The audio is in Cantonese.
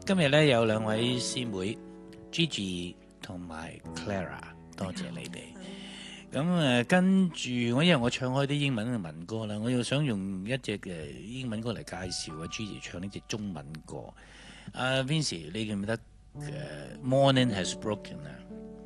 今日咧有兩位師妹 Gigi 同埋 Clara， 多謝你哋。咁跟住因為我唱開啲英文嘅民歌啦，我又想用一隻英文歌嚟介紹啊 Gigi 唱呢隻中文歌。Vincy， 你記唔記得Morning Has Broken 啊？